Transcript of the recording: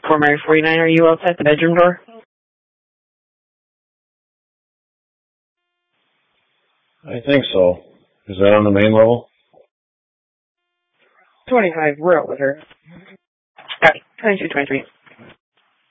For Mary 49, are you outside the bedroom door? I think so. Is that on the main level? 25, we're out with her. Copy. 2223.